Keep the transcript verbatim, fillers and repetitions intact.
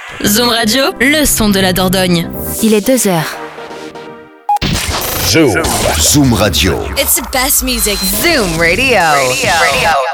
Zoom Radio, le son de la Dordogne. Il est deux heures. Zoom. Zoom Radio. It's the best music. Zoom Radio. Radio. Radio.